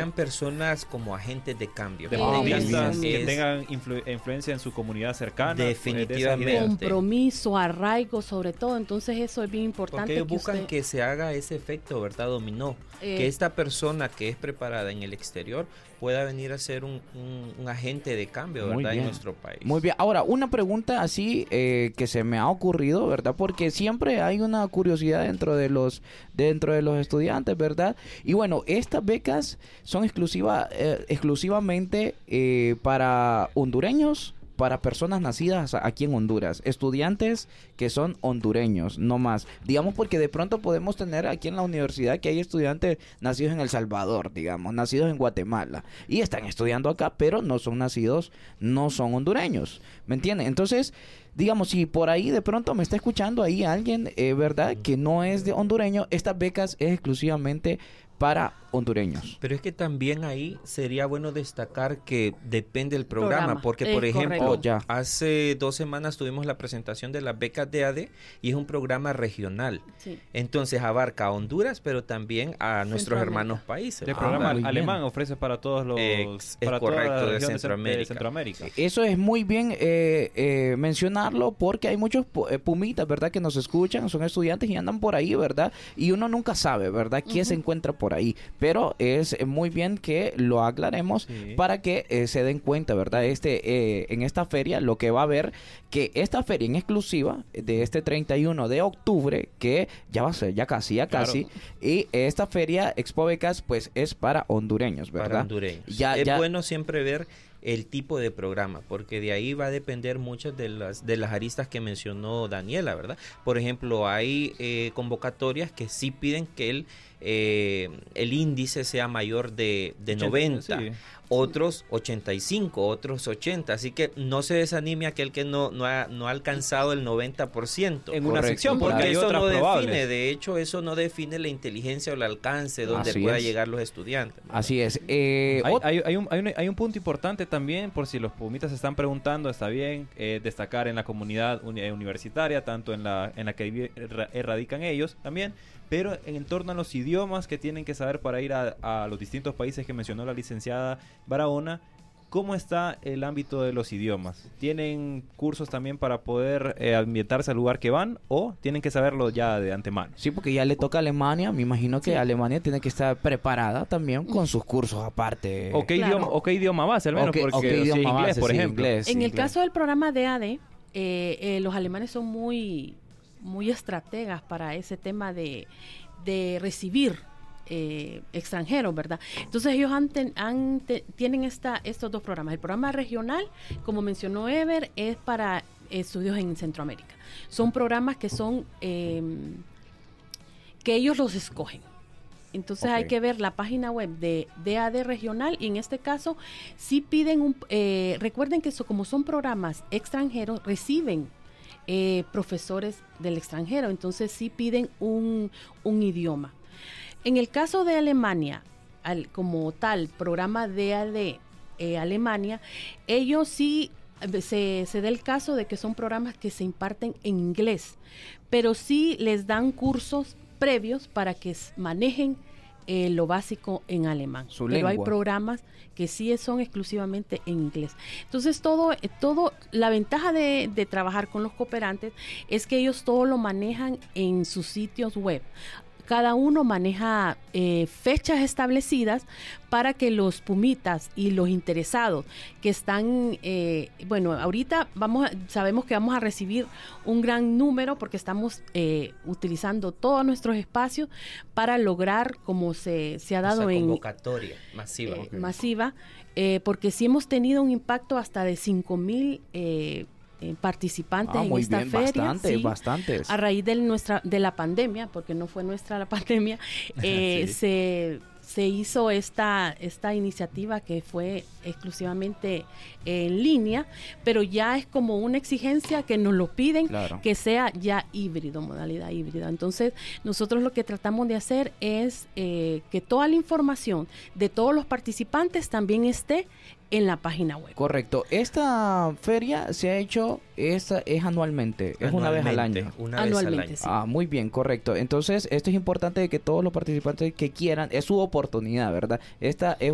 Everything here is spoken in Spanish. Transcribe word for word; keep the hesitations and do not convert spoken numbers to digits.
sean personas como agentes de cambio. Deportistas que Es- tengan influ- influencia en su comunidad cercana. Definitivamente. de esas ideas. Compromiso, arraigo sobre todo, entonces eso es bien importante. Porque ellos que buscan usted- que se haga ese efecto, ¿verdad? Dominó. Eh, que esta persona que es preparada en el exterior pueda venir a ser un, un- un agente de cambio, Muy ¿verdad? En bien. nuestro país. Muy bien. Ahora, una pregunta así eh, que se me ha ocurrido, ¿verdad? Porque siempre hay una curiosidad dentro de los dentro de los estudiantes, ¿verdad? Y bueno, estas becas son exclusiva, eh, exclusivamente eh, para hondureños, para personas nacidas aquí en Honduras, estudiantes que son hondureños, no más. Digamos porque de pronto podemos tener aquí en la universidad que hay estudiantes nacidos en El Salvador, digamos, nacidos en Guatemala y están estudiando acá, pero no son nacidos, no son hondureños, ¿me entienden? Entonces, digamos, si por ahí de pronto me está escuchando ahí alguien, eh, ¿verdad? Que no es de hondureño, estas becas es exclusivamente para hondureños. Pero es que también ahí sería bueno destacar que depende del programa, Programa, porque es por ejemplo, correcto. Oh, ya. hace dos semanas tuvimos la presentación de las becas de A D y es un programa regional. Sí. Entonces abarca a Honduras, pero también a nuestros Centroamérica. hermanos países. El Ah, programa muy bien. alemán ofrece para todos los Ex- es para toda correcto, la de región Centroamérica. de Centroamérica. Eso es muy bien eh, eh, mencionarlo porque hay muchos pu- eh, pumitas, ¿verdad? Que nos escuchan, son estudiantes y andan por ahí, ¿verdad? Y uno nunca sabe, ¿verdad? ¿Qué Ujú. se encuentra por ahí? Pero es eh, muy bien que lo aclaremos Sí. para que eh, se den cuenta, ¿verdad? Este, eh, en esta feria lo que va a haber, que esta feria en exclusiva de este treinta y uno de octubre, que ya va a ser, ya casi, ya Claro. casi, y esta feria Expo Becas, pues es para hondureños, ¿verdad? Para hondureños. Ya, es ya- bueno siempre ver el tipo de programa, porque de ahí va a depender muchas de las de las aristas que mencionó Daniela, ¿verdad? Por ejemplo, hay eh, convocatorias que sí piden que el, eh, el índice sea mayor de, de ochenta, noventa, sí. otros ochenta y cinco, otros ochenta, así que no se desanime aquel que no, no, ha, no ha alcanzado el noventa por ciento. En una Correcto, sección, porque Porque hay eso otras no probables. define, de hecho, eso no define la inteligencia o el alcance donde Así pueda es. llegar los estudiantes, ¿verdad? Así es. Eh, Hay, ot- hay- hay un, hay, un, hay un punto importante también, por si los pumitas se están preguntando, está bien, eh, destacar en la comunidad uni- eh, universitaria, tanto en la, en la que vi- ra- radican ellos también, pero en torno a los idiomas que tienen que saber para ir a, a los distintos países que mencionó la licenciada Barahona. ¿Cómo está el ámbito de los idiomas? ¿Tienen cursos también para poder eh, ambientarse al lugar que van o tienen que saberlo ya de antemano? Sí, porque ya le toca a Alemania. Me imagino que Sí. Alemania tiene que estar preparada también con sus cursos aparte. ¿O qué, Claro. idioma, o qué idioma base al menos? O qué- porque o qué si idioma inglés, base, por sí, ejemplo. inglés. En el inglés. caso del programa D A D, eh, eh, los alemanes son muy, muy estrategas para ese tema de, de recibir eh, extranjeros, ¿verdad? Entonces ellos han ten- han te- tienen esta, estos dos programas. El programa regional, como mencionó Ever, es para estudios en Centroamérica. Son programas que son eh, que ellos los escogen. Entonces Ok. hay que ver la página web de D A D regional y en este caso sí piden un... eh, recuerden que eso, como son programas extranjeros, reciben eh, profesores del extranjero, entonces sí piden un, un idioma. En el caso de Alemania, al, como tal, programa D A D eh, Alemania, ellos sí eh, se, se da el caso de que son programas que se imparten en inglés, pero sí les dan cursos previos para que s- manejen eh, lo básico en alemán. Su pero hay lengua. programas que sí son exclusivamente en inglés. Entonces todo, eh, todo la ventaja de, de trabajar con los cooperantes es que ellos todo lo manejan en sus sitios web. Cada uno maneja eh, fechas establecidas para que los pumitas y los interesados que están, eh, bueno, ahorita vamos, a- sabemos que vamos a recibir un gran número porque estamos eh, utilizando todos nuestros espacios para lograr, como se, se ha dado Esa en convocatoria masiva. eh, masiva, eh, porque sí hemos tenido un impacto hasta de cinco mil eh, eh, participantes Ah, en muy esta bien, feria. bastante, sí. bastantes. A raíz de nuestra de la pandemia, porque no fue nuestra la pandemia, eh, Sí. se, se hizo esta, esta iniciativa que fue exclusivamente en línea, pero ya es como una exigencia que nos lo piden, Claro. que sea ya híbrido, modalidad híbrida. Entonces, nosotros lo que tratamos de hacer es eh, que toda la información de todos los participantes también esté en la página web. Correcto. Esta feria se ha hecho, esta es anualmente, es una vez al Anualmente, año. Una vez al Anualmente, año. sí. Ah, muy bien, correcto. Entonces, esto es importante de que todos los participantes que quieran, es su oportunidad, ¿verdad? Esta es